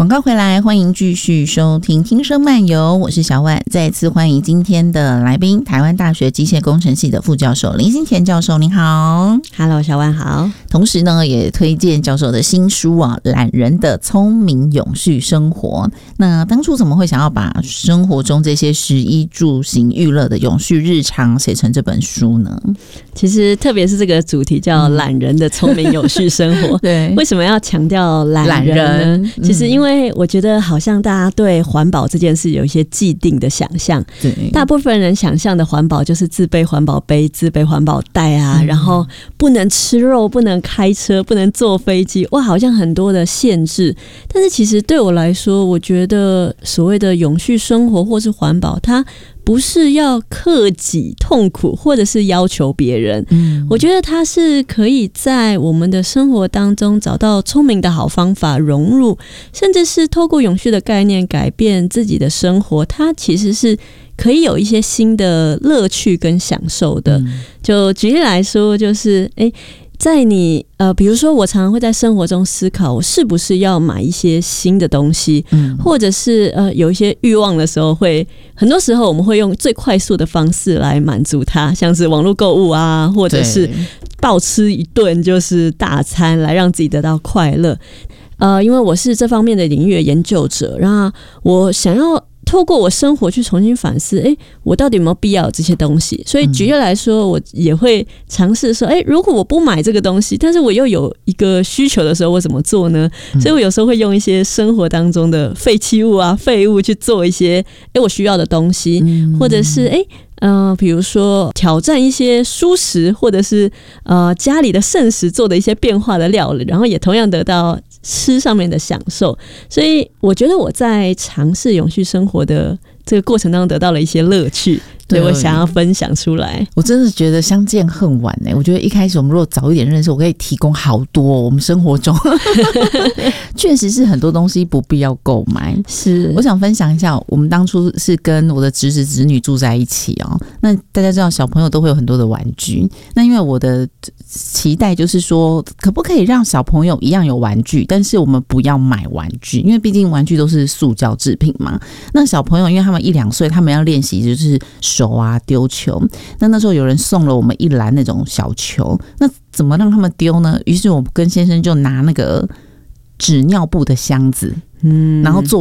广告回来，欢迎继续收听听声漫游，我是小婉，再次欢迎今天的来宾，台湾大学机械工程系的副教授林欣恬教授，您好。 Hello， 小婉好。 同时呢也推荐教授的新书啊，懒人的聪明永续生活。那当初怎么会想要把生活中这些食衣住行娱乐的永续日常写成这本书呢？ 其实特别是这个主题叫懒人的聪明永续生活对， 为什么要强调懒人呢？其实因为我觉得好像大家对环保这件事有一些既定的想象，对，大部分人想象的环保就是自备环保杯、自备环保袋啊，然后不能吃肉、不能开车、不能坐飞机，哇，好像很多的限制。但是其实对我来说，我觉得所谓的永续生活或是环保，它不是要克己痛苦或者是要求别人，我觉得它是可以在我们的生活当中找到聪明的好方法融入，甚至是透过永续的概念改变自己的生活，它其实是可以有一些新的乐趣跟享受的。就举例来说，就是在你比如说我常常会在生活中思考，我是不是要买一些新的东西，或者是有一些欲望的时候，很多时候我们会用最快速的方式来满足它，像是网络购物啊，或者是暴吃一顿就是大餐来让自己得到快乐。因为我是这方面的领域的研究者，然后我想要透过我生活去重新反思，我到底有没有必要有这些东西？所以举例来说，我也会尝试说，如果我不买这个东西，但是我又有一个需求的时候，我怎么做呢？所以我有时候会用一些生活当中的废弃物啊、废物去做一些我需要的东西，或者是比如说挑战一些蔬食，或者是家里的剩食做的一些变化的料理，然后也同样得到吃上面的享受。所以我觉得我在尝试永续生活的这个过程当中得到了一些乐趣，所以我想要分享出来。 我真的觉得相见恨晚我觉得一开始我们如果早一点认识，我可以提供好多我们生活中确实是很多东西不必要购买。 是， 我想分享一下，我们当初是跟我的侄子侄女住在一起那大家知道小朋友都会有很多的玩具，那因为我的期待就是说可不可以让小朋友一样有玩具，但是我们不要买玩具，因为毕竟玩具都是塑胶制品嘛。那小朋友因为他们1-2岁，他们要练习就是手啊丢球，那时候有人送了我们一篮那种小球，那怎么让他们丢呢？于是我跟先生就拿那个纸尿布的箱子，然后做